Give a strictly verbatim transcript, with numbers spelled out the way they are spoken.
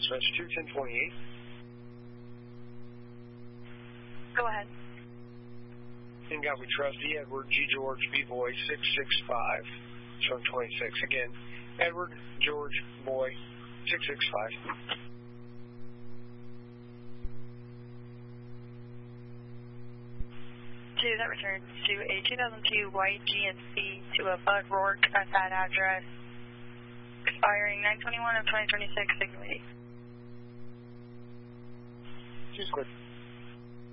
dispatch two ten twenty-eight. Go ahead. In God we trust, E. Edward G. George B. Boy six six five, showing twenty-six. Again, Edward George Boy six six five. Two, that returns to a two thousand two white G M C to a Bud Rourke at that address, expiring nine twenty-one of twenty twenty-six, signal eight. She's quick.